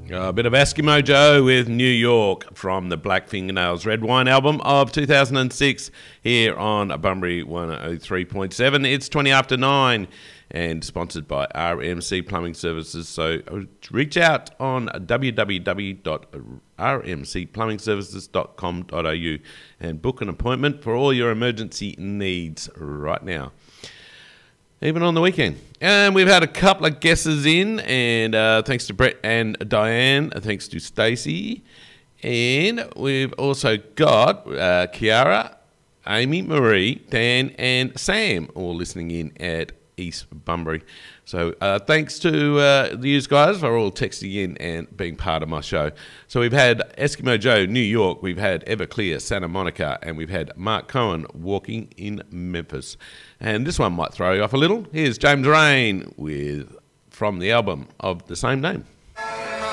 A bit of Eskimo Joe with New York from the Black Fingernails Red Wine album of 2006 here on Bunbury 103.7. It's 20 after 9 and sponsored by RMC Plumbing Services. So reach out on www.rmcplumbingservices.com.au and book an appointment for all your emergency needs right now, even on the weekend. And we've had a couple of guesses in, and thanks to Brett and Diane, thanks to Stacey. And we've also got Kiara, Amy, Marie, Dan, and Sam all listening in at East Bunbury. So thanks to these guys for all texting in and being part of my show. So we've had Eskimo Joe, New York. We've had Everclear, Santa Monica. And we've had Mark Cohen, Walking in Memphis. And this one might throw you off a little. Here's James Rain with from the album of the same name.